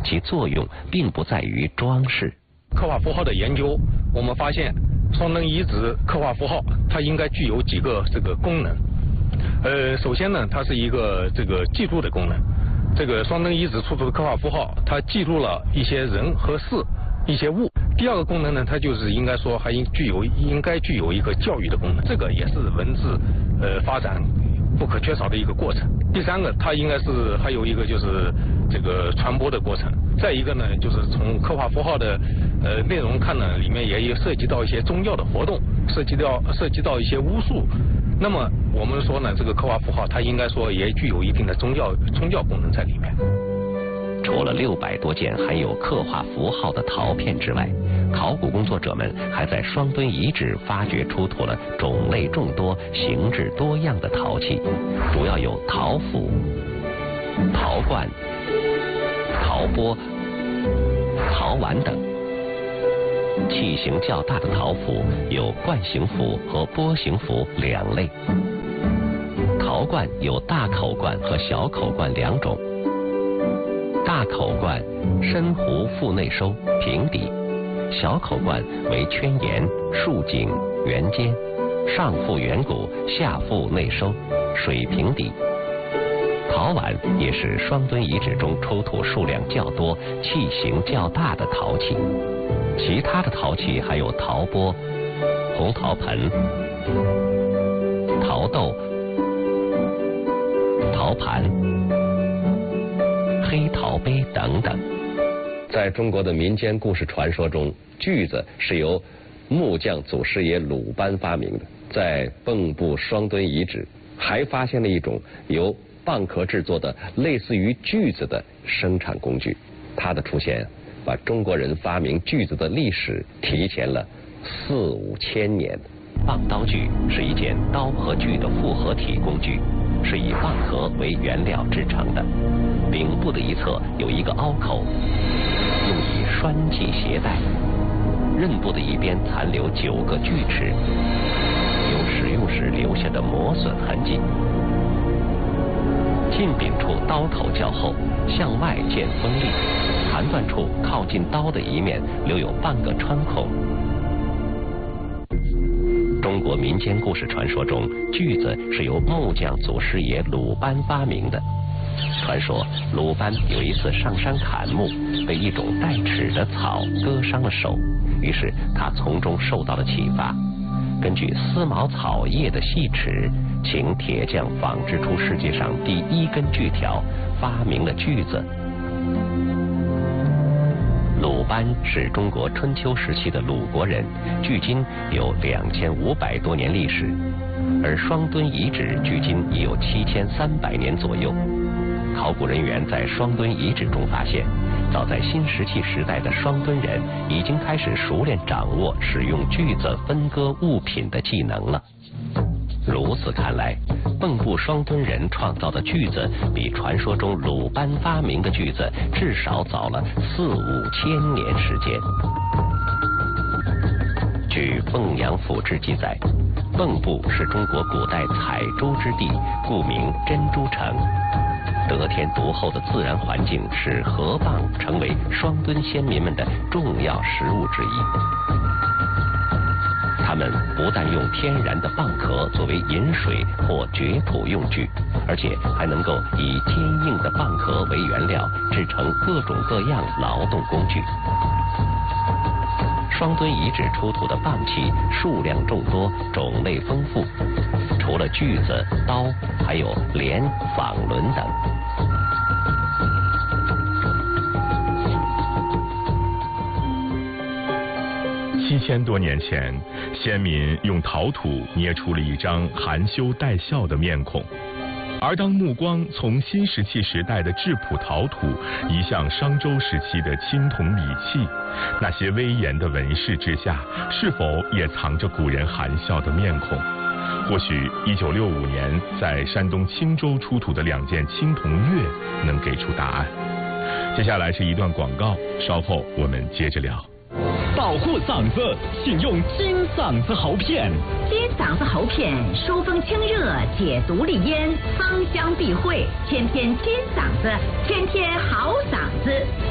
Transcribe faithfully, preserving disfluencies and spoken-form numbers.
其作用并不在于装饰。 刻画符号的研究，我们发现双灯遗址刻画符号它应该具有几个这个功能。呃，首先呢，它是一个这个记录的功能。这个双灯遗址出土的刻画符号，它记录了一些人和事、一些物。第二个功能呢，它就是应该说还应具有应该具有一个教育的功能，这个也是文字呃发展不可缺少的一个过程。第三个，它应该是还有一个就是这个传播的过程。再一个呢，就是从刻画符号的呃内容看呢，里面也有涉及到一些宗教的活动，涉及到涉及到一些巫术。那么我们说呢，这个刻画符号它应该说也具有一定的宗教宗教功能在里面。 除了六百多件含有刻画符号的陶片之外，考古工作者们还在双墩遗址发掘出土了种类众多、形制多样的陶器，主要有陶釜、陶罐、陶钵、陶碗等。器型较大的陶釜有罐形釜和钵形釜两类，陶罐有大口罐和小口罐两种。大口罐深壶腹内收，平底；小口罐为圈沿、竖颈、圆尖，上腹圆鼓，下腹内收，水平底。陶碗也是双墩遗址中出土数量较多、器型较大的陶器。其他的陶器还有陶钵、红陶盆、陶豆、陶盘、黑陶杯等等。在中国的民间故事传说中，锯子是由木匠祖师爷鲁班发明的。在蚌埠双墩遗址还发现了一种由蚌壳制作的类似于锯子的生产工具，它的出现把中国人发明锯子的历史提前了四五千年。蚌刀锯是一件刀和锯的复合体工具，是以蚌壳为原料制成的。柄部的一侧有一个凹口，用以拴系鞋带。刃部的一边残留九个锯齿，有使用时留下的磨损痕迹。近柄处刀口较厚，向外见锋利，残断处靠近刀的一面留有半个穿孔。中国民间故事传说中，锯子是由木匠祖师爷鲁班发明的。传说鲁班有一次上山砍木，被一种带齿的草割伤了手，于是他从中受到了启发，根据丝毛草叶的细齿，请铁匠仿制出世界上第一根锯条，发明了锯子。鲁班是中国春秋时期的鲁国人，距今有两千五百多年历史，而双墩遗址距今已有七千三百年左右。考古人员在双墩遗址中发现，早在新石器时代的双墩人已经开始熟练掌握使用锯子分割物品的技能了。如此看来，蚌埠双墩人创造的锯子比传说中鲁班发明的锯子至少早了四五千年时间。据《凤阳府志》记载，蚌埠是中国古代采珠之地，故名珍珠城。得天独厚的自然环境使河蚌成为双墩先民们的重要食物之一。他们不但用天然的蚌壳作为饮水或掘土用具，而且还能够以坚硬的蚌壳为原料制成各种各样劳动工具。双墩遗址出土的蚌器数量众多，种类丰富，除了锯子、刀，还有镰、纺轮等。 七千多年前，先民用陶土捏出了一张含羞带笑的面孔，而当目光从新石器时代的质朴陶土移向商周时期的青铜礼器，那些威严的纹饰之下，是否也藏着古人含笑的面孔？或许一九六五年在山东青州出土的两件青铜钺能给出答案。接下来是一段广告，稍后我们接着聊。 保护嗓子，请用金嗓子喉片。 金嗓子喉片疏风清热，解毒利咽，芳香避秽，天天金嗓子，天天好嗓子。